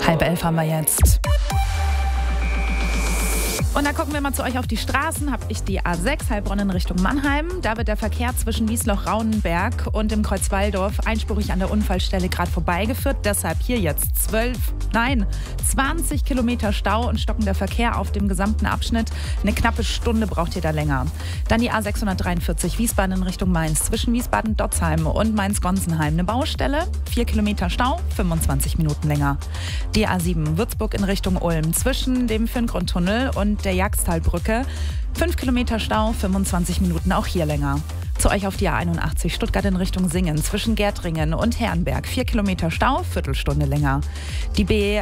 10:30 haben wir jetzt. Und da gucken wir mal zu euch auf die Straßen. Habe ich die A6 Heilbronn in Richtung Mannheim. Da wird der Verkehr zwischen Wiesloch-Raunenberg und dem Kreuz Walldorf einspurig an der Unfallstelle gerade vorbeigeführt. Deshalb hier jetzt 20 Kilometer Stau und stockender Verkehr auf dem gesamten Abschnitt. Eine knappe Stunde braucht ihr da länger. Dann die A643 Wiesbaden in Richtung Mainz. Zwischen Wiesbaden-Dotzheim und Mainz-Gonsenheim eine Baustelle. 4 Kilometer Stau, 25 Minuten länger. Die A7 Würzburg in Richtung Ulm. Zwischen dem Fürngrundtunnel und der Jagstalbrücke. 5 Kilometer Stau, 25 Minuten, auch hier länger. Zu euch auf die A81 Stuttgart in Richtung Singen. Zwischen Gärtringen und Herrenberg. 4 Kilometer Stau, Viertelstunde länger. Die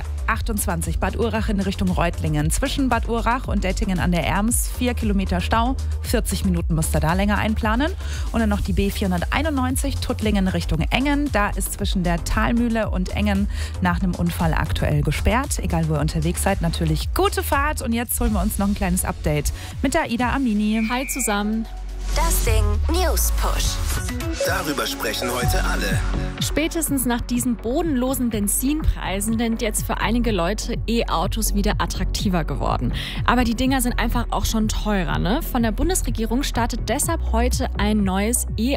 B28 Bad Urach in Richtung Reutlingen. Zwischen Bad Urach und Dettingen an der Erms. 4 Kilometer Stau, 40 Minuten müsst ihr da länger einplanen. Und dann noch die B491 Tuttlingen Richtung Engen. Da ist zwischen der Talmühle und Engen nach einem Unfall aktuell gesperrt. Egal wo ihr unterwegs seid, natürlich gute Fahrt. Und jetzt holen wir uns noch ein kleines Update mit der Ida Amini. Hi zusammen. Das Ding News Push. Darüber sprechen heute alle. Spätestens nach diesen bodenlosen Benzinpreisen sind jetzt für einige Leute E-Autos wieder attraktiver geworden. Aber die Dinger sind einfach auch schon teurer, ne? Von der Bundesregierung startet deshalb heute eine neue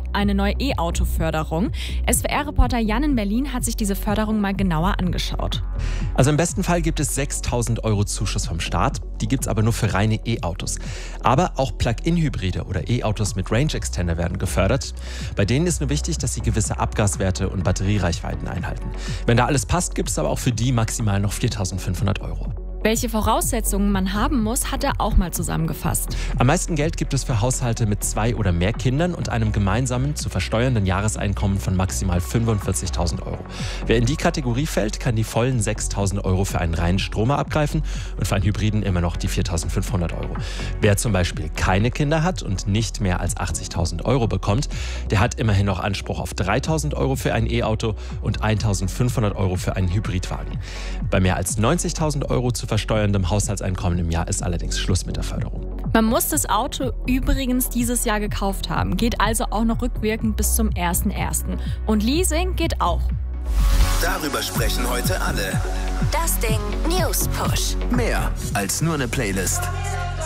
E-Auto-Förderung. SWR-Reporter Jan in Berlin hat sich diese Förderung mal genauer angeschaut. Also im besten Fall gibt es 6.000 € Zuschuss vom Staat. Die gibt es aber nur für reine E-Autos. Aber auch Plug-in-Hybride oder E-Autos mit Range Extender werden gefördert. Bei denen ist nur wichtig, dass sie gewisse Abgaswerte und Batteriereichweiten einhalten. Wenn da alles passt, gibt es aber auch für die maximal noch 4.500 €. Welche Voraussetzungen man haben muss, hat er auch mal zusammengefasst. Am meisten Geld gibt es für Haushalte mit 2 oder mehr Kindern und einem gemeinsamen zu versteuernden Jahreseinkommen von maximal 45.000 €. Wer in die Kategorie fällt, kann die vollen 6.000 € für einen reinen Stromer abgreifen und für einen Hybriden immer noch die 4.500 €. Wer zum Beispiel keine Kinder hat und nicht mehr als 80.000 € bekommt, der hat immerhin noch Anspruch auf 3.000 € für ein E-Auto und 1.500 € für einen Hybridwagen. Bei mehr als 90.000 € zu versteuerndem Haushaltseinkommen im Jahr ist allerdings Schluss mit der Förderung. Man muss das Auto übrigens dieses Jahr gekauft haben, geht also auch noch rückwirkend bis zum 1.1. Und Leasing geht auch. Darüber sprechen heute alle. Das Ding News Push. Mehr als nur eine Playlist.